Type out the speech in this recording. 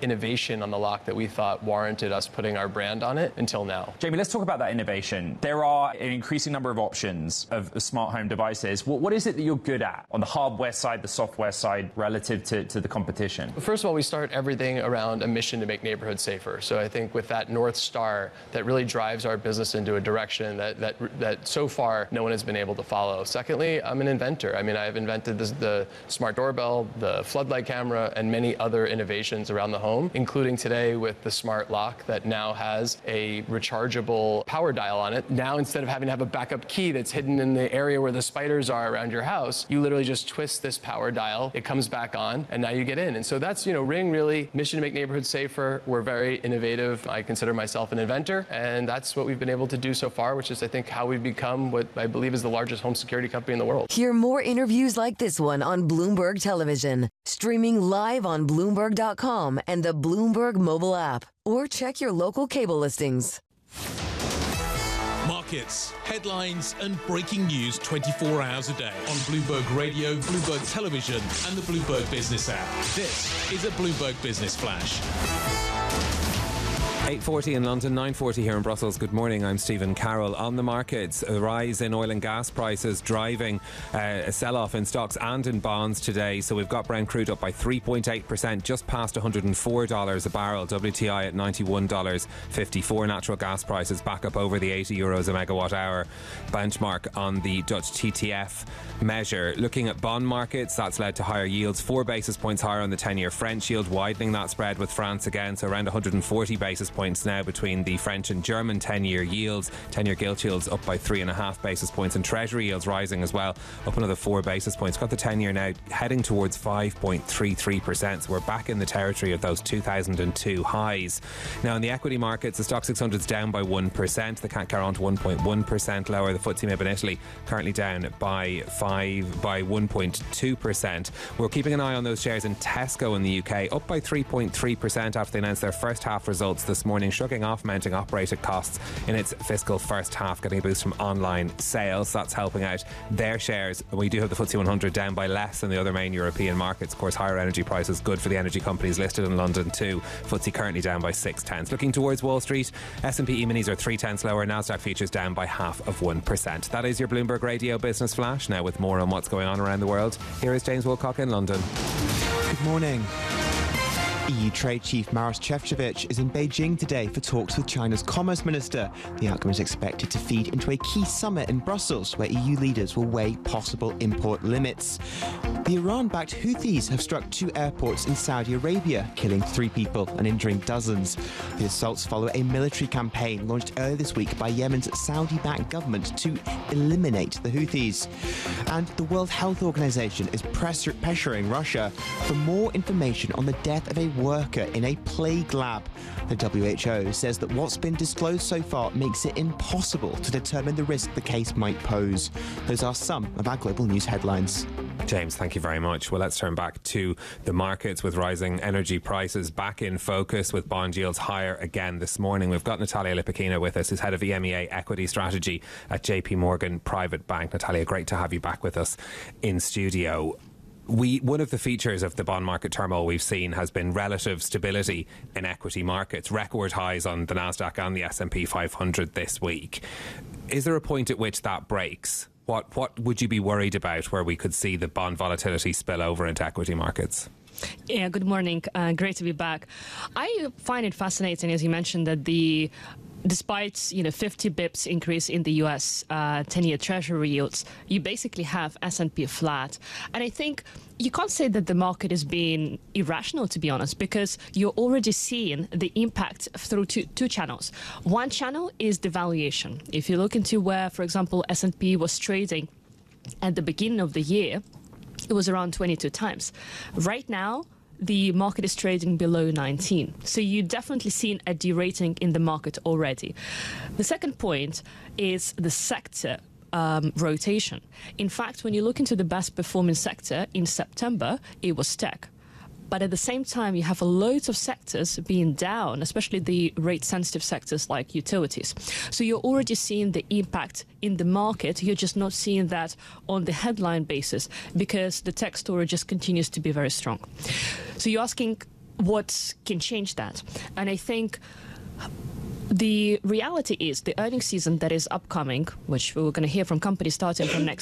innovation on the lock that we thought warranted us putting our brand on it until now. Jamie, let's talk about that innovation. There are an increasing number of options of smart home devices. What is it that you're good at on the hardware side, the software side, relative to the competition? First of all, we start everything around a mission to make neighborhoods safer. So I think with that North Star, that really drives our business into a direction that so far no one has been able to follow. Secondly, I'm an inventor. I mean, I've invented the smart doorbell, the floodlight camera, and many other innovations around the home, including today with the smart lock that now has a rechargeable power dial on it. Now, instead of having to have a backup key that's hidden in the area where the spiders are around your house, you literally just twist this power dial, it comes back on, and now you get in. And so that's, Ring really, mission to make neighborhoods safer. We're very innovative. I consider myself an inventor, and that's what we've been able to do so far, which is, I think, how we've become what I believe is the largest home security company in the world. Hear more interviews like this one on Bloomberg Television, streaming live on Bloomberg.com and the Bloomberg mobile app, or check your local cable listings. Markets, headlines and breaking news 24 hours a day on Bloomberg Radio, Bloomberg Television and the Bloomberg Business app. This is a Bloomberg Business Flash. 8:40 in London, 9:40 here in Brussels. Good morning, I'm Stephen Carroll. On the markets, a rise in oil and gas prices driving a sell-off in stocks and in bonds today. So we've got Brent crude up by 3.8%, just past $104 a barrel. WTI at $91.54. Natural gas prices back up over the €80 a megawatt hour benchmark on the Dutch TTF measure. Looking at bond markets, that's led to higher yields, 4 basis points higher on the 10-year French yield, widening that spread with France again, so around 140 basis points now between the French and German 10-year yields. 10-year gilt yields up by 3.5 basis points, and Treasury yields rising as well, up another 4 basis points. Got the 10-year now heading towards 5.33%, so we're back in the territory of those 2002 highs. Now in the equity markets, the Stock 600 is down by 1%, the CAC Carron 1.1% lower, the FTSE MIB in Italy currently down by 1.2%. We're keeping an eye on those shares in Tesco in the UK, up by 3.3% after they announced their first half results this morning, shrugging off mounting operating costs in its fiscal first half, getting a boost from online sales. That's helping out their shares. We do have the FTSE 100 down by less than the other main European markets. Of course, higher energy prices good for the energy companies listed in London too. FTSE currently down by 0.6. Looking towards Wall Street, S&P E-minis are 0.3 lower, Nasdaq futures down by 0.5%. That is your Bloomberg Radio Business Flash. Now with more on what's going on around the world, here is James Wilcock in London. Good morning. EU Trade Chief Maros Šefčovič is in Beijing today for talks with China's Commerce Minister. The outcome is expected to feed into a key summit in Brussels where EU leaders will weigh possible import limits. The Iran-backed Houthis have struck 2 airports in Saudi Arabia, killing 3 people and injuring dozens. The assaults follow a military campaign launched earlier this week by Yemen's Saudi-backed government to eliminate the Houthis. And the World Health Organization is pressuring Russia for more information on the death of a worker in a plague lab. The WHO says that what's been disclosed so far makes it impossible to determine the risk the case might pose. Those are some of our global news headlines. James, thank you very much. Well, let's turn back to the markets with rising energy prices back in focus, with bond yields higher again this morning. We've got Natalia Lipakina with us, who's head of EMEA equity strategy at JP Morgan Private Bank. Natalia, great to have you back with us in studio. One of the features of the bond market turmoil we've seen has been relative stability in equity markets, record highs on the Nasdaq and the S&P 500 this week. Is there a point at which that breaks? What would you be worried about where we could see the bond volatility spill over into equity markets? Yeah, good morning. Great to be back. I find it fascinating, as you mentioned, that despite 50 bips increase in the US 10-year Treasury yields, you basically have S&P flat. And I think you can't say that the market is being irrational, to be honest, because you're already seeing the impact through two channels. One channel is the valuation. If you look into where, for example, S&P was trading at the beginning of the year, it was around 22 times. Right now, the market is trading below 19. So you're definitely seeing a derating in the market already. The second point is the sector rotation. In fact, when you look into the best performing sector in September, it was tech. But at the same time, you have loads of sectors being down, especially the rate-sensitive sectors like utilities. So you're already seeing the impact in the market. You're just not seeing that on the headline basis because the tech story just continues to be very strong. So you're asking, what can change that? And I think the reality is the earnings season that is upcoming, which we're going to hear from companies starting from next